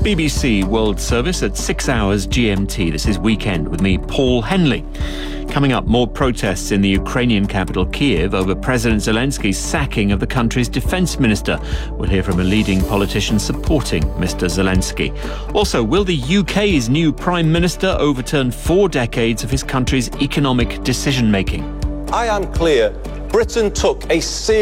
BBC World Service at 6 hours GMT. This is Weekend with me, Paul Henley. Coming up, more protests in the Ukrainian capital Kiev over President Zelensky's sacking of the country's defence minister. We'll hear from a leading politician supporting Mr. Zelensky. Also, will the UK's new Prime Minister overturn 4 decades of his country's economic decision-making? I am clear. Britain took a serious